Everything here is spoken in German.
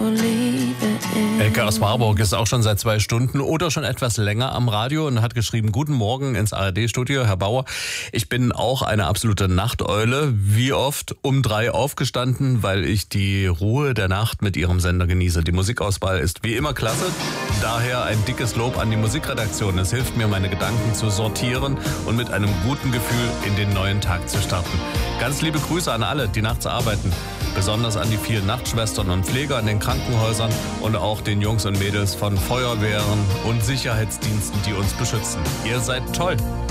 Elke aus Warburg ist auch schon seit 2 Stunden oder schon etwas länger am Radio und hat geschrieben: Guten Morgen ins ARD-Studio, Herr Bauer. Ich bin auch eine absolute Nachteule. Wie oft um 3 aufgestanden, weil ich die Ruhe der Nacht mit Ihrem Sender genieße. Die Musikauswahl ist wie immer klasse. Daher ein dickes Lob an die Musikredaktion. Es hilft mir, meine Gedanken zu sortieren und mit einem guten Gefühl in den neuen Tag zu starten. Ganz liebe Grüße an alle, die nachts arbeiten. Besonders an die vielen Nachtschwestern und Pfleger in den Krankenhäusern und auch den Jungs und Mädels von Feuerwehren und Sicherheitsdiensten, die uns beschützen. Ihr seid toll!